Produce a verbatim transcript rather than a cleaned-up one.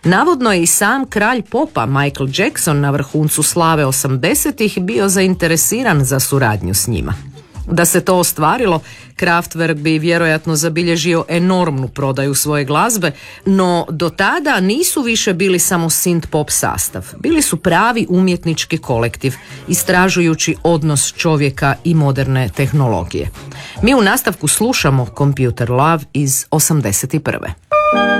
Navodno je i sam kralj popa Michael Jackson na vrhuncu slave osamdesetih bio zainteresiran za suradnju s njima. Da se to ostvarilo, Kraftwerk bi vjerojatno zabilježio enormnu prodaju svoje glazbe, no do tada nisu više bili samo synth pop sastav. Bili su pravi umjetnički kolektiv, istražujući odnos čovjeka i moderne tehnologije. Mi u nastavku slušamo Computer Love iz osamdeset prve.